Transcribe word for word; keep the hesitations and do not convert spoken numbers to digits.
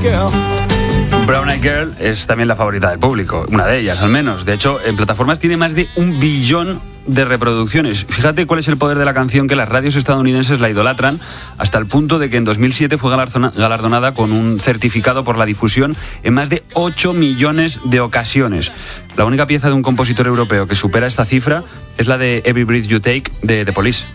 Brown Eyed Girl es también la favorita del público, una de ellas al menos. De hecho, en plataformas tiene más de un billón de reproducciones. Fíjate cuál es el poder de la canción, que las radios estadounidenses la idolatran hasta el punto de que en dos mil siete fue galardonada con un certificado por la difusión en más de ocho millones de ocasiones. La única pieza de un compositor europeo que supera esta cifra es la de Every Breath You Take de The Police.